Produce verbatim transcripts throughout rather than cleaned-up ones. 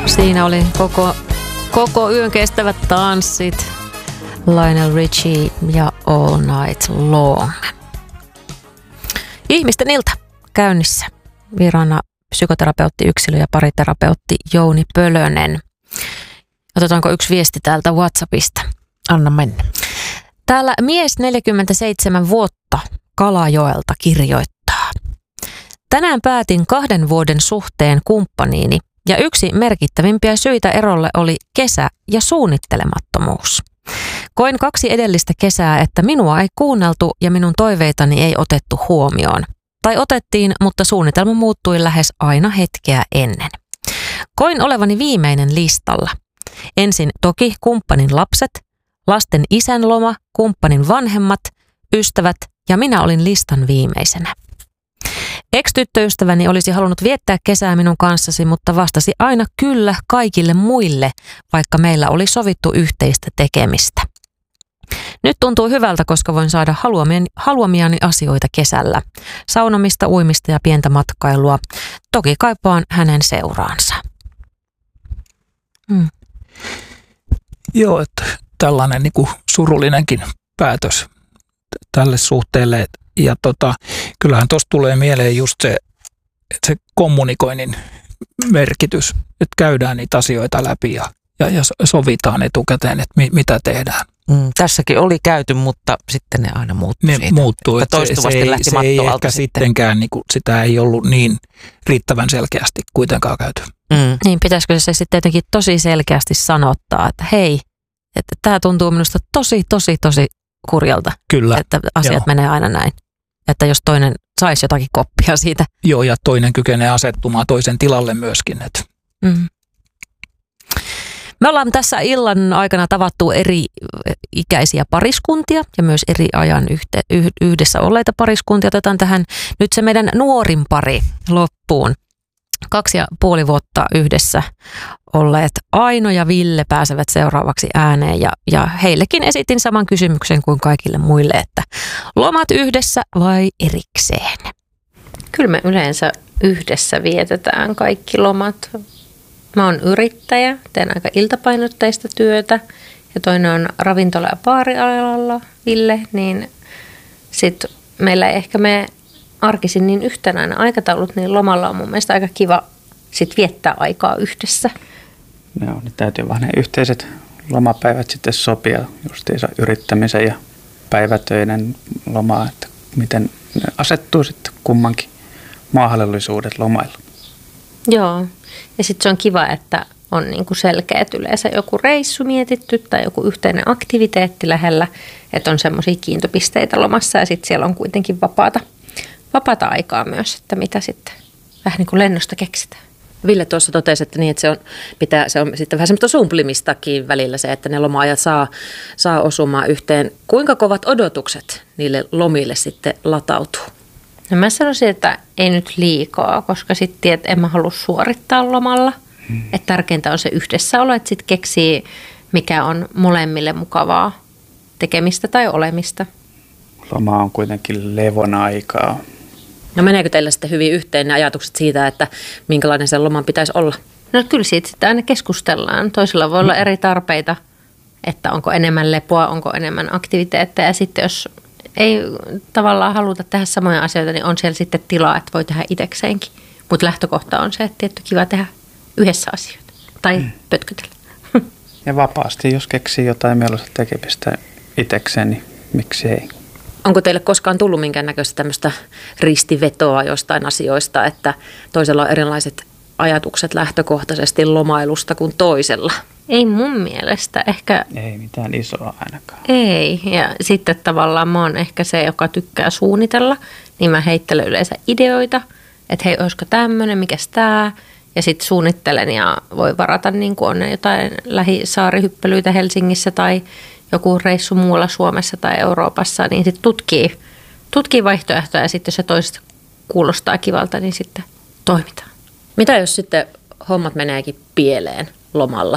Siinä oli koko, koko yön kestävät tanssit. Lionel Richie ja All Night Long. Ihmisten ilta käynnissä. Vieraana psykoterapeutti, yksilö- ja pariterapeutti Jouni Pölönen. Otetaanko yksi viesti täältä WhatsAppista? Anna mennä. Täällä mies neljäkymmentäseitsemän vuotta Kalajoelta kirjoittaa. Tänään päätin kahden vuoden suhteen kumppaniini ja yksi merkittävimpiä syitä erolle oli kesä ja suunnittelemattomuus. Koin kaksi edellistä kesää, että minua ei kuunneltu ja minun toiveitani ei otettu huomioon. Tai otettiin, mutta suunnitelma muuttui lähes aina hetkeä ennen. Koin olevani viimeinen listalla. Ensin toki kumppanin lapset, lasten isän loma, kumppanin vanhemmat, ystävät ja minä olin listan viimeisenä. Ex-tyttöystäväni olisi halunnut viettää kesää minun kanssasi, mutta vastasi aina kyllä kaikille muille, vaikka meillä oli sovittu yhteistä tekemistä. Nyt tuntuu hyvältä, koska voin saada haluamiani, haluamiani asioita kesällä. Saunomista, uimista ja pientä matkailua. Toki kaipaan hänen seuraansa. Hmm. Joo, että tällainen niin kuin surullinenkin päätös tälle suhteelle. Ja tota, kyllähän tuossa tulee mieleen just se, se kommunikoinnin merkitys, että käydään niitä asioita läpi ja, ja, ja sovitaan etukäteen, että mi, mitä tehdään. Mm, tässäkin oli käyty, mutta sitten ne aina muuttui ne siitä. muuttuu, että toistuvasti se, lähti se ei ehkä sitten. sittenkään, niin kuin, sitä ei ollut niin riittävän selkeästi kuitenkaan käyty. Mm. Niin pitäisikö se sitten jotenkin tosi selkeästi sanottaa, että hei, että tämä tuntuu minusta tosi, tosi, tosi kurjalta, Kyllä. että asiat Joo. menee aina näin. Että jos toinen saisi jotakin koppia siitä. Joo, ja toinen kykenee asettumaan toisen tilalle myöskin. Että. Mm. Me ollaan tässä illan aikana tavattu eri ikäisiä pariskuntia ja myös eri ajan yhte, yhdessä olleita pariskuntia. Otetaan tähän nyt se meidän nuorin pari loppuun. Kaksi ja puoli vuotta yhdessä olleet Aino ja Ville pääsevät seuraavaksi ääneen ja, ja heillekin esitin saman kysymyksen kuin kaikille muille, että lomat yhdessä vai erikseen? Kyllä me yleensä yhdessä vietetään kaikki lomat. Mä oon yrittäjä, teen aika iltapainotteista työtä ja toinen on ravintola- ja baarialalla, Ville, niin sit meillä ei ehkä me arkisin niin yhtenäinen aikataulut, niin lomalla on mun mielestä aika kiva sit viettää aikaa yhdessä. Joo, niin täytyy vaan ne yhteiset lomapäivät sitten sopia justiinsa yrittämisen ja päivätöiden lomaa, että miten ne asettuu sitten kummankin mahdollisuudet lomailla. Joo, ja sitten se on kiva, että on niinku selkeät yleensä joku reissu mietitty tai joku yhteinen aktiviteetti lähellä, että on semmoisia kiintopisteitä lomassa ja sitten siellä on kuitenkin vapaata, vapaata aikaa myös, että mitä sitten vähän niin kuin lennosta keksitään. Ville tuossa totesi, että, niin, että se, on, pitää, se on sitten vähän semmoista sumplimistakin välillä se, että ne loma-ajat saa, saa osumaan yhteen. Kuinka kovat odotukset niille lomille sitten latautuu? No mä sanoisin, että ei nyt liikaa, koska sitten että en mä halua suorittaa lomalla. Hmm. Että tärkeintä on se yhdessäolo, että sitten keksii, mikä on molemmille mukavaa tekemistä tai olemista. Loma on kuitenkin levon aikaa. No meneekö teillä sitten hyvin yhteen ne ajatukset siitä, että minkälainen sen loman pitäisi olla? No kyllä siitä sitten aina keskustellaan. Toisilla voi olla eri tarpeita, että onko enemmän lepoa, onko enemmän aktiviteetteja. Ja sitten jos ei tavallaan haluta tehdä samoja asioita, niin on siellä sitten tilaa, että voi tehdä itsekseenkin. Mutta lähtökohta on se, että tietty kiva tehdä yhdessä asioita tai mm. pötkötellä. Ja vapaasti, jos keksii jotain mieluista tekemistä itsekseen, niin miksi ei? Onko teille koskaan tullut minkäännäköistä tämmöistä ristivetoa jostain asioista, että toisella on erilaiset ajatukset lähtökohtaisesti lomailusta kuin toisella? Ei mun mielestä. Ehkä ei mitään isoa ainakaan. Ei. Ja sitten tavallaan mä oon ehkä se, joka tykkää suunnitella, niin mä heittelen yleensä ideoita, että hei, olisiko tämmöinen, mikäs tää? Ja sitten suunnittelen ja voi varata niin kuin on jotain lähisaarihyppelyitä Helsingissä tai joku reissu muualla Suomessa tai Euroopassa, niin sitten tutkii, tutkii vaihtoehtoja ja sitten jos se toista kuulostaa kivalta, niin sitten toimitaan. Mitä jos sitten hommat meneekin pieleen lomalla,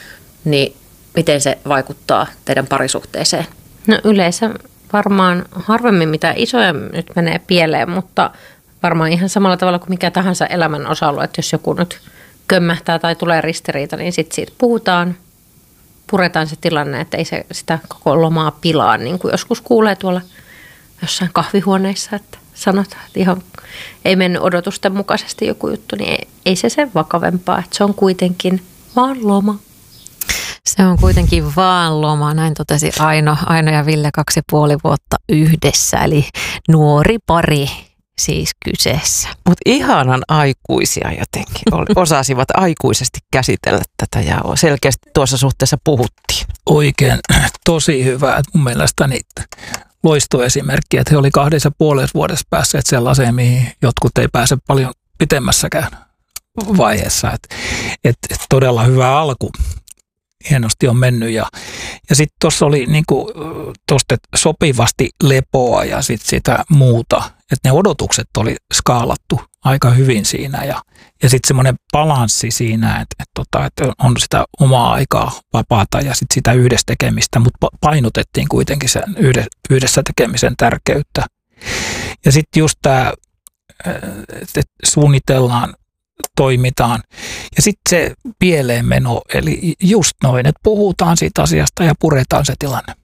niin miten se vaikuttaa teidän parisuhteeseen? No yleensä varmaan harvemmin mitä isoja nyt menee pieleen, mutta varmaan ihan samalla tavalla kuin mikä tahansa elämän osa-alue, että jos joku nyt kömmähtää tai tulee ristiriita, niin sitten siitä puhutaan, puretaan se tilanne, että ei se sitä koko lomaa pilaa, niin kuin joskus kuulee tuolla jossain kahvihuoneissa, että sanotaan, että ihan ei mennyt odotusten mukaisesti joku juttu, niin ei, ei se sen vakavempaa, että se on kuitenkin vaan loma. Se on kuitenkin vaan loma, näin totesi Aino, Aino ja Ville kaksi ja puoli vuotta yhdessä, eli nuori pari siis kyseessä. Mutta ihanan aikuisia jotenkin, osasivat aikuisesti käsitellä tätä ja selkeästi tuossa suhteessa puhuttiin. Oikein tosi hyvä, että mun mielestäni loistoesimerkki, että he oli kahdessa puolessa vuodessa päässeet sellaiseen, mihin jotkut ei pääse paljon pitemmässäkään vaiheessa. Että et, et todella hyvä alku. Hienosti on mennyt ja, ja sitten tuossa oli niinku, tosta sopivasti lepoa ja sitten sitä muuta, että ne odotukset oli skaalattu aika hyvin siinä ja, ja sitten semmoinen balanssi siinä, että et tota, et on sitä omaa aikaa vapaata ja sitten sitä yhdessä tekemistä, mutta painotettiin kuitenkin sen yhdessä tekemisen tärkeyttä. Ja sitten just tämä, että suunnitellaan, toimitaan. Ja sitten se pieleen meno, eli just noin, että puhutaan siitä asiasta ja puretaan se tilanne.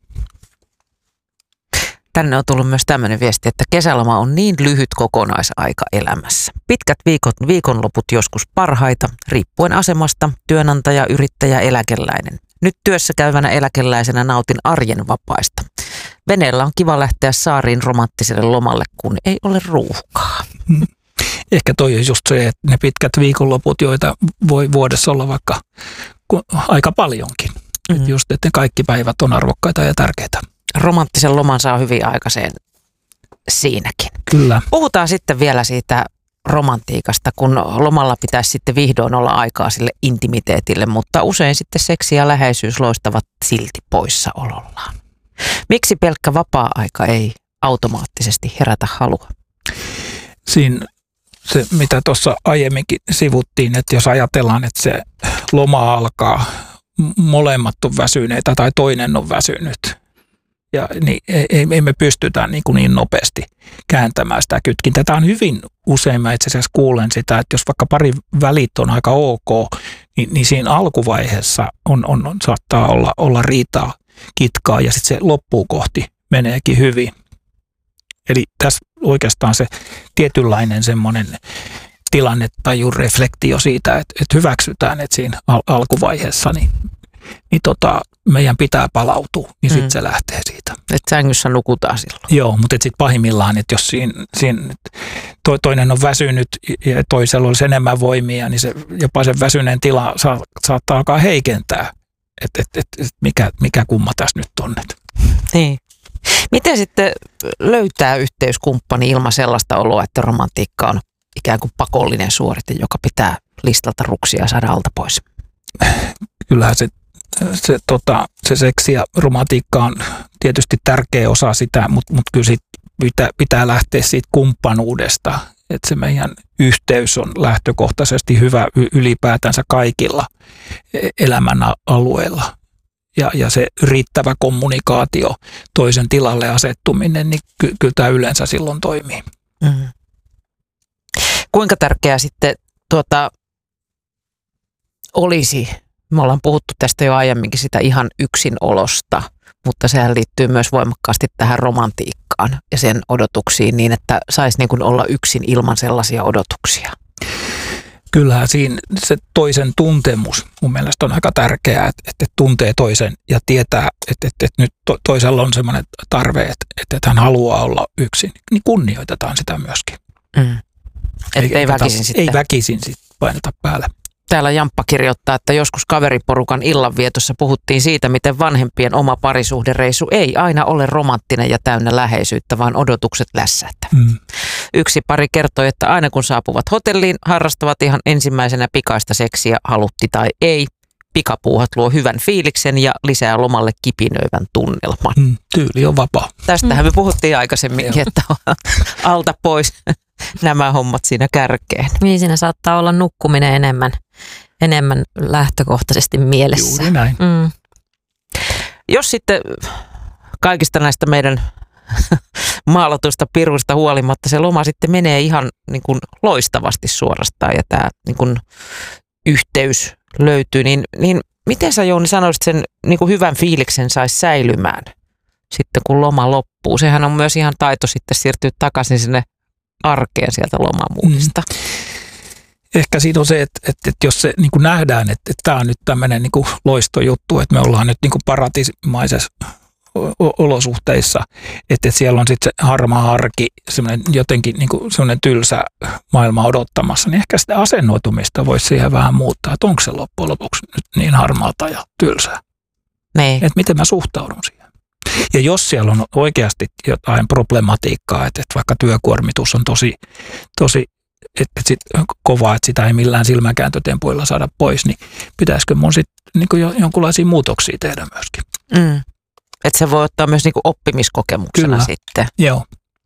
Tänne on tullut myös tämmöinen viesti, että kesäloma on niin lyhyt kokonaisaika elämässä. Pitkät viikot, viikonloput joskus parhaita, riippuen asemasta, työnantaja, yrittäjä, eläkeläinen. Nyt työssä käyvänä eläkeläisenä nautin arjen vapaista. Veneellä on kiva lähteä saariin romanttiselle lomalle, kun ei ole ruuhkaa. Hmm. Ehkä toi on just se, että ne pitkät viikonloput, joita voi vuodessa olla vaikka aika paljonkin. Mm-hmm. Että just, että ne kaikki päivät on arvokkaita ja tärkeitä. Romanttisen loman saa hyvin aikaiseen siinäkin. Kyllä. Puhutaan sitten vielä siitä romantiikasta, kun lomalla pitäisi sitten vihdoin olla aikaa sille intimiteetille, mutta usein sitten seksi ja läheisyys loistavat silti poissaolollaan. Miksi pelkkä vapaa-aika ei automaattisesti herätä halua? Siinä se, mitä tuossa aiemminkin sivuttiin, että jos ajatellaan, että se loma alkaa, molemmat on väsyneitä tai toinen on väsynyt, ja niin ei, ei me pystytä niin, kuin niin nopeasti kääntämään sitä kytkintä. Tämä on hyvin usein, mä itse asiassa kuulen sitä, että jos vaikka pari välit on aika ok, niin, niin siinä alkuvaiheessa on, on, on, saattaa olla, olla riitaa, kitkaa ja sitten se loppuu kohti meneekin hyvin. Eli tässä oikeastaan se tietynlainen semmoinen tilannetaju reflektio siitä, että, että hyväksytään, että siinä al- alkuvaiheessa niin, niin tota, meidän pitää palautua, niin sitten mm. se lähtee siitä. Että sängyssä nukutaan silloin. Joo, mutta sitten pahimmillaan, että jos siinä, siinä to, toinen on väsynyt ja toisella olisi enemmän voimia, niin se, jopa sen väsyneen tila saa, saattaa alkaa heikentää, että et, et, et mikä, mikä kumma tässä nyt on. Niin. Miten sitten löytää yhteyskumppani ilman sellaista oloa, että romantiikka on ikään kuin pakollinen suorite, joka pitää listalta ruksia ja saada alta pois? Kyllähän se, se, tota, se seksi ja romantiikka on tietysti tärkeä osa sitä, mutta, mutta kyllä sit pitää, pitää lähteä siitä kumppanuudesta, että se meidän yhteys on lähtökohtaisesti hyvä ylipäätänsä kaikilla elämän alueilla. Ja, ja se riittävä kommunikaatio, toisen tilalle asettuminen, niin ky, kyllä tämä yleensä silloin toimii. Mm. Kuinka tärkeää sitten tuota, olisi, me ollaan puhuttu tästä jo aiemminkin sitä ihan yksinolosta, mutta sehän liittyy myös voimakkaasti tähän romantiikkaan ja sen odotuksiin niin, että saisi niin kuin olla yksin ilman sellaisia odotuksia. Kyllähän siinä se toisen tuntemus mun mielestä on aika tärkeää, että, että tuntee toisen ja tietää, että, että, että nyt toisella on semmoinen tarve, että, että hän haluaa olla yksin. Niin kunnioitetaan sitä myöskin. Mm. Ei, ei väkisin sitten. Ei väkisin sitten paineta päälle. Täällä Jamppa kirjoittaa, että joskus kaveriporukan illanvietossa puhuttiin siitä, miten vanhempien oma parisuhdereissu ei aina ole romanttinen ja täynnä läheisyyttä, vaan odotukset lässähtä. Mm. Yksi pari kertoi, että aina kun saapuvat hotelliin, harrastavat ihan ensimmäisenä pikaista seksiä, halutti tai ei. Pikapuuhat luo hyvän fiiliksen ja lisää lomalle kipinöivän tunnelman. Mm, tyyli on vapaa. Tästähän me puhuttiin aikaisemminkin, että alta pois nämä hommat siinä kärkeen. Niin siinä saattaa olla nukkuminen enemmän, enemmän lähtökohtaisesti mielessä. Juuri näin. Mm. Jos sitten kaikista näistä meidän maalatuista piruista huolimatta se loma sitten menee ihan niin kuin loistavasti suorastaan ja tämä niin kuin yhteys löytyy, niin, niin miten sä Jouni sanoisit sen niin kuin hyvän fiiliksen saisi säilymään sitten kun loma loppuu? Sehän on myös ihan taito sitten siirtyä takaisin sinne arkeen sieltä lomamuudista. Mm. Ehkä siinä on se, että, että, että jos se niin kuin nähdään, että, että tämä on nyt tämmöinen niin kuin loistojuttu, että me ollaan nyt niin kuin paratiisimaisessa olosuhteissa, että, että siellä on sitten se harmaa arki, semmoinen jotenkin niin kuin semmoinen tylsä maailma odottamassa, niin ehkä sitä asennoitumista voisi siihen vähän muuttaa, että onko se loppujen lopuksi nyt niin harmaata ja tylsää. Niin. Että miten mä suhtaudun siihen. Ja jos siellä on oikeasti jotain problematiikkaa, että, että vaikka työkuormitus on tosi, tosi että sit kovaa, että sitä ei millään silmänkääntötempuilla saada pois, niin pitäisikö mun sitten niin jonkunlaisia muutoksia tehdä myöskin. Mm. Että se voi ottaa myös niinku oppimiskokemuksena Kyllä. sitten. Joo.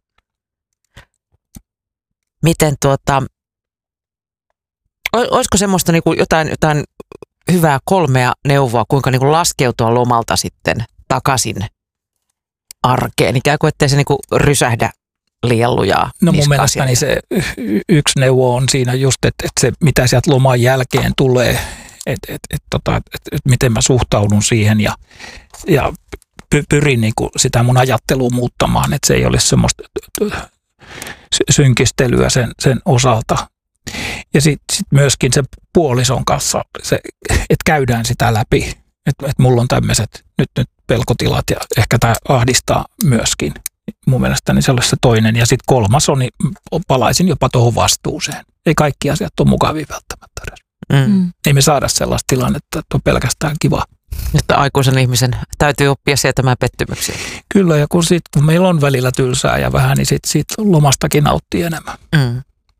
Miten tuota, olisiko semmoista niinku jotain, jotain hyvää kolmea neuvoa, kuinka niinku laskeutua lomalta sitten takaisin arkeen, ikään kuin ettei se niinku rysähdä liian lujaa. No mun mielestäni se y- yksi neuvo on siinä just, että, että se mitä sieltä loman jälkeen tulee, että, että, että, että, että, että miten mä suhtaudun siihen ja, ja pyrin niin kuin sitä mun ajattelua muuttamaan, että se ei olisi semmoista synkistelyä sen, sen osalta. Ja sitten sit myöskin se puolison kanssa, se, että käydään sitä läpi, että, että mulla on tämmöiset nyt, nyt pelkotilat ja ehkä tämä ahdistaa myöskin. Mun mielestäni se olisi se toinen. Ja sitten kolmas on, niin palaisin jopa tuohon vastuuseen. Ei kaikki asiat ole mukavia välttämättä edes. Mm. Ei me saada sellaista tilannetta, että on pelkästään kiva. Että aikuisen ihmisen täytyy oppia sietämään pettymyksiä. Kyllä, ja kun, sit, kun meillä on välillä tylsää ja vähän, niin sitten sit lomastakin nauttii enemmän. Mm.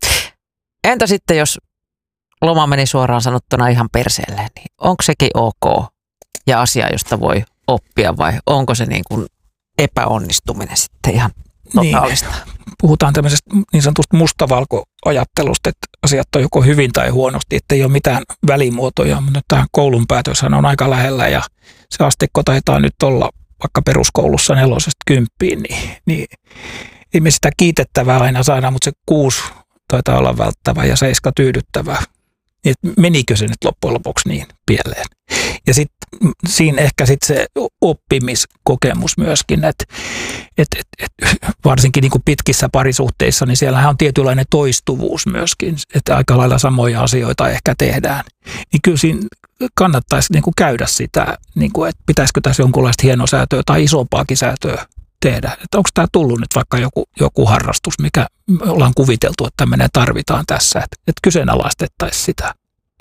Entä sitten, jos loma meni suoraan sanottuna ihan perseelleen, niin onko sekin ok ja asia, josta voi oppia vai onko se niin kuin epäonnistuminen sitten ihan totaalista? Niin. Puhutaan tämmöisestä niin sanotusta mustavalkoajattelusta, että asiat on joko hyvin tai huonosti, että ei ole mitään välimuotoja, mutta tämä koulun päätöshän on aika lähellä ja se asteikko taitaa nyt olla vaikka peruskoulussa nelosesta kymppiin, niin, niin ei me sitä kiitettävää aina saada, mutta se kuusi taitaa olla välttävä ja seiska tyydyttävää. Niin, menikö se nyt loppujen lopuksi niin pieleen? Ja sitten siinä ehkä sitten se oppimiskokemus myöskin, että et, et, et, varsinkin niin kuin pitkissä parisuhteissa, niin siellähän on tietynlainen toistuvuus myöskin, että aika lailla samoja asioita ehkä tehdään. Niin kyllä siinä kannattaisi niin kuin käydä sitä, niin kuin, että pitäisikö tässä jonkunlaista hienosäätöä tai isompaakin säätöä tehdä. Että onko tämä tullut nyt vaikka joku, joku harrastus, mikä ollaan kuviteltu, että tämmöinen tarvitaan tässä, että, että kyseenalaistettaisiin sitä.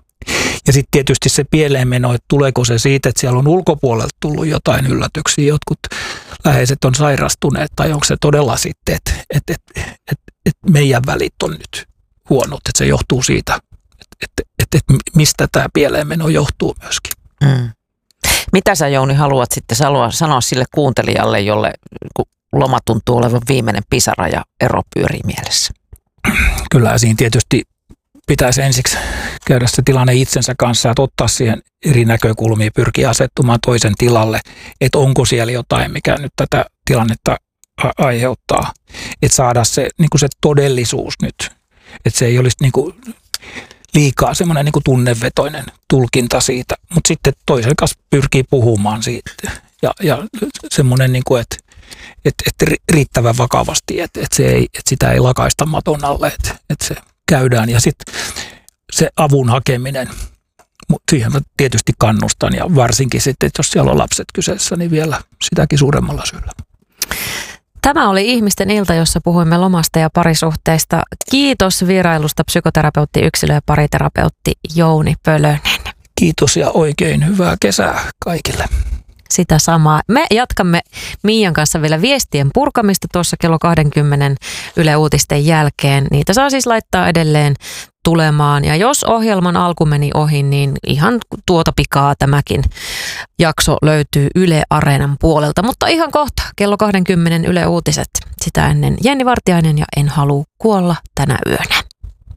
Ja sitten tietysti se pieleenmeno, että tuleeko se siitä, että siellä on ulkopuolelta tullut jotain yllätyksiä, jotkut läheiset on sairastuneet, tai onko se todella sitten, että, että, että, että, että meidän välit on nyt huonot, että se johtuu siitä, että, että, että, että mistä tämä pieleenmeno johtuu myöskin. Mm. Mitä sä Jouni haluat sitten sanoa sille kuuntelijalle, jolle loma tuntuu olevan viimeinen pisara ja ero pyörii mielessä? Kyllä siinä tietysti pitäisi ensiksi käydä se tilanne itsensä kanssa ja ottaa siihen eri näkökulmia, pyrkiä asettumaan toisen tilalle, että onko siellä jotain, mikä nyt tätä tilannetta a- aiheuttaa. Että saada se, niin kuin se todellisuus nyt, että se ei olisi niin kuin liikaa semmoinen niin kuin tunnevetoinen tulkinta siitä, mutta sitten toisen kanssa pyrkii puhumaan siitä ja, ja semmoinen, niin kuin, että, että, että riittävän vakavasti, että, että, se ei, että sitä ei lakaista maton alle, että, että se käydään ja sitten se avun hakeminen, mutta siihen mä tietysti kannustan ja varsinkin sitten, että jos siellä on lapset kyseessä, niin vielä sitäkin suuremmalla syyllä. Tämä oli Ihmisten ilta, jossa puhuimme lomasta ja parisuhteista. Kiitos vierailusta psykoterapeutti, yksilö- ja pariterapeutti Jouni Pölönen. Kiitos ja oikein hyvää kesää kaikille. Sitä samaa. Me jatkamme Miian kanssa vielä viestien purkamista tuossa kello kaksikymmentä Yle Uutisten jälkeen. Niitä saa siis laittaa edelleen tulemaan. Ja jos ohjelman alku meni ohi, niin ihan tuota pikaa tämäkin jakso löytyy Yle Areenan puolelta. Mutta ihan kohta kello kaksikymmentä Yle Uutiset. Sitä ennen Jenni Vartiainen ja En halua kuolla tänä yönä.